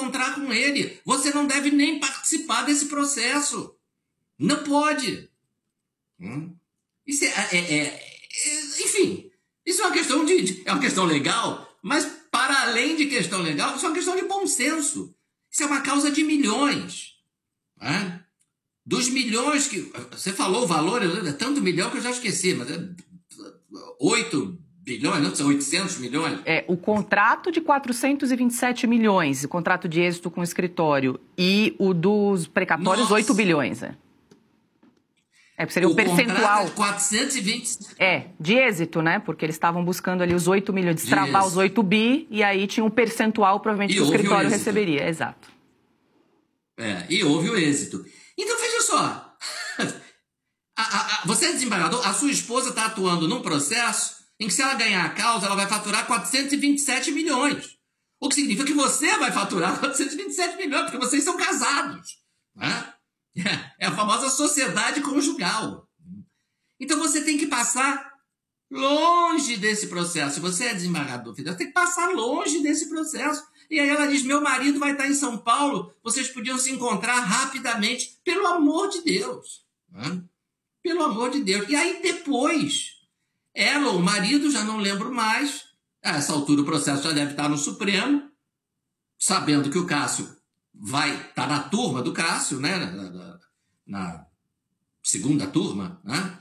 encontrar com ele. Você não deve nem participar desse processo. Não pode. Isso enfim, isso é uma questão legal, mas para além de questão legal, isso é uma questão de bom senso. Isso é uma causa de milhões. Dos milhões que... Você falou o valor, é tanto milhão que eu já esqueci, mas é 8 bilhões, não são 800 milhões. O contrato de 427 milhões, o contrato de êxito com o escritório, e o dos precatórios, 8 bilhões. Seria o percentual. 420. De êxito, né? Porque eles estavam buscando ali os 8 milhões, destravar os 8 bi, e aí tinha um percentual, provavelmente, que o escritório receberia. Exato. E houve o êxito. Então, veja só. Você é desembargador, a sua esposa está atuando num processo em que, se ela ganhar a causa, ela vai faturar 427 milhões. O que significa que você vai faturar 427 milhões, porque vocês são casados. É a famosa sociedade conjugal. Então você tem que passar longe desse processo. Se você é desembargador federal, tem que passar longe desse processo. E aí ela diz, meu marido vai estar em São Paulo, vocês podiam se encontrar rapidamente. Pelo amor de Deus. Pelo amor de Deus. E aí depois, ela ou o marido, já não lembro mais, a essa altura o processo já deve estar no Supremo, sabendo que o Cássio vai estar na turma do Cássio, né? Na segunda turma, né?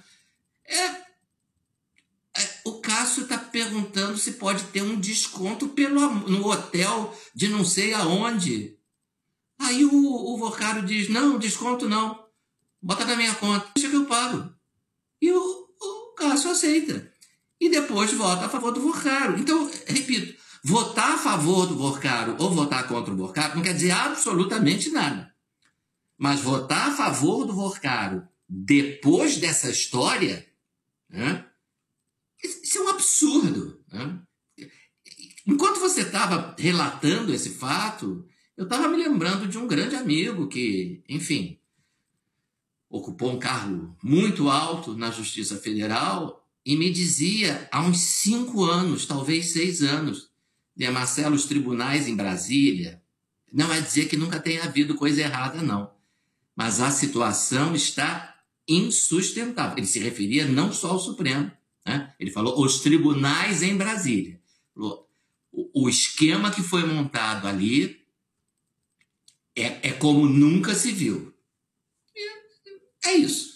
O Cássio está perguntando se pode ter um desconto no hotel de não sei aonde. Aí o Vorcaro diz, não, desconto não. Bota na minha conta, deixa que eu pago. E o Cássio aceita. E depois vota a favor do Vorcaro. Então, repito, votar a favor do Vorcaro ou votar contra o Vorcaro não quer dizer absolutamente nada. Mas votar a favor do Vorcaro depois dessa história, isso é um absurdo. Enquanto você estava relatando esse fato, eu estava me lembrando de um grande amigo que, enfim, ocupou um cargo muito alto na Justiça Federal e me dizia há uns 5 anos, talvez 6 anos, Marcelo, os tribunais em Brasília, não é dizer que nunca tenha havido coisa errada, não. Mas a situação está insustentável. Ele se referia não só ao Supremo, ele falou os tribunais em Brasília. O esquema que foi montado ali é como nunca se viu. É isso.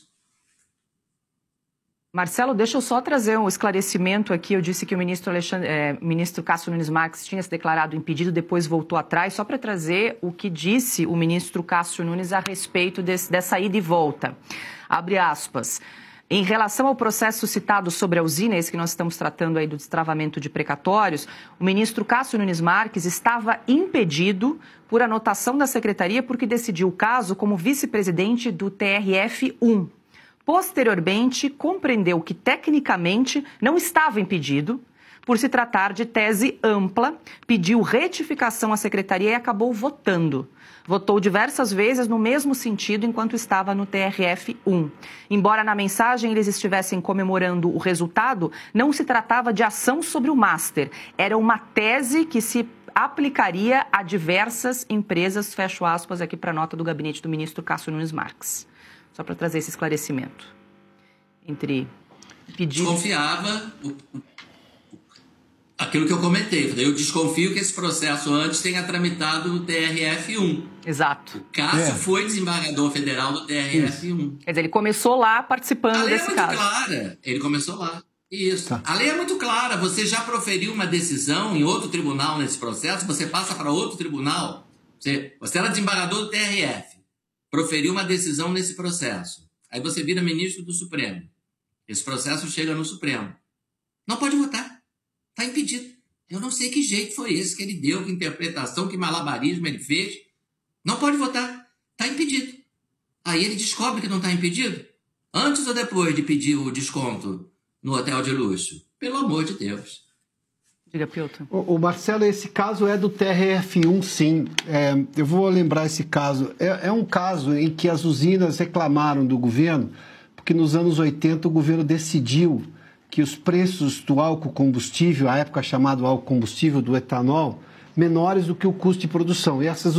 Marcelo, deixa eu só trazer um esclarecimento aqui. Eu disse que o ministro Cássio Nunes Marques tinha se declarado impedido, depois voltou atrás, só para trazer o que disse o ministro Cássio Nunes a respeito dessa ida e volta. Abre aspas. Em relação ao processo citado sobre a usina, esse que nós estamos tratando aí do destravamento de precatórios, o ministro Cássio Nunes Marques estava impedido por anotação da secretaria porque decidiu o caso como vice-presidente do TRF-1. Posteriormente, compreendeu que tecnicamente não estava impedido, por se tratar de tese ampla, pediu retificação à secretaria e acabou votando. Votou diversas vezes no mesmo sentido enquanto estava no TRF-1. Embora na mensagem eles estivessem comemorando o resultado, não se tratava de ação sobre o master. Era uma tese que se aplicaria a diversas empresas, fecho aspas aqui para a nota do gabinete do ministro Cássio Nunes Marques. Só para trazer esse esclarecimento. Entre pedidos... Desconfiava aquilo que eu comentei. Eu desconfio que esse processo antes tenha tramitado no TRF-1. Exato. O Cássio foi desembargador federal do TRF-1. Quer dizer, ele começou lá participando desse caso. A lei é muito clara. Ele começou lá. Isso. Tá. A lei é muito clara. Você já proferiu uma decisão em outro tribunal nesse processo, você passa para outro tribunal. Você era desembargador do TRF. Proferiu uma decisão nesse processo. Aí você vira ministro do Supremo. Esse processo chega no Supremo. Não pode votar. Está impedido. Eu não sei que jeito foi esse que ele deu, que interpretação, que malabarismo ele fez. Não pode votar. Está impedido. Aí ele descobre que não está impedido. Antes ou depois de pedir o desconto no hotel de luxo? Pelo amor de Deus. Diga, Pilton. O Marcelo, esse caso é do TRF-1, sim. Eu vou lembrar esse caso. É um caso em que as usinas reclamaram do governo, porque nos anos 80 o governo decidiu que os preços do álcool combustível, à época chamado álcool combustível, do etanol, menores do que o custo de produção. E essas